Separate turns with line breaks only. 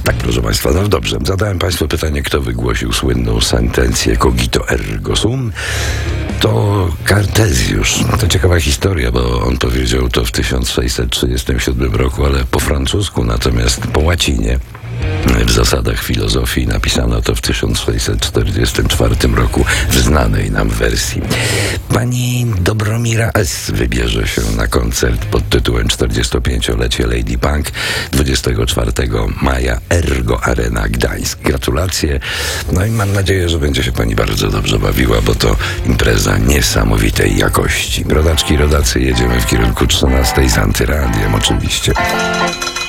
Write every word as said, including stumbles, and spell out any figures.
Tak, proszę Państwa, no dobrze. Zadałem Państwu pytanie, kto wygłosił słynną sentencję cogito ergo sum. To Kartezjusz. No to ciekawa historia, bo on powiedział to w tysiąc sześćset trzydziestym siódmym roku, ale po francusku, natomiast po łacinie. W zasadach filozofii napisano to w tysiąc sześćset czterdziestym czwartym roku w znanej nam wersji. Pani Dobromira S. wybierze się na koncert pod tytułem czterdziestopięciolecie Lady Punk dwudziestego czwartego maja Ergo Arena Gdańsk. Gratulacje. No i mam nadzieję, że będzie się pani bardzo dobrze bawiła, bo to impreza niesamowitej jakości. Rodaczki, rodacy, jedziemy w kierunku trzynastej z Antyradiem oczywiście.